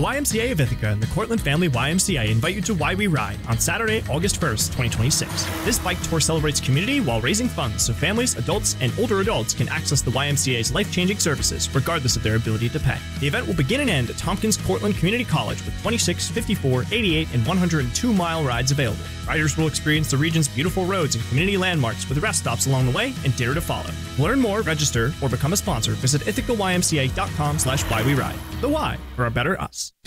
YMCA of Ithaca and the Cortland Family YMCA invite you to Why We Ride on Saturday, August 1st, 2026. This bike tour celebrates community while raising funds so families, adults, and older adults can access the YMCA's life-changing services regardless of their ability to pay. The event will begin and end at Tompkins Cortland Community College with 26, 54, 88, and 102-mile rides available. Riders will experience the region's beautiful roads and community landmarks with rest stops along the way and dare to follow. To learn more, register, or become a sponsor, visit IthacaYMCA.com/whywweride. The why for a better us.